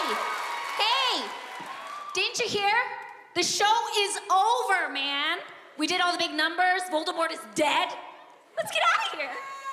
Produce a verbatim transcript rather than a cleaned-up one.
Hey! Hey! Didn't you hear? The show is over, man. We did all the big numbers. Voldemort is dead. Let's get out of here.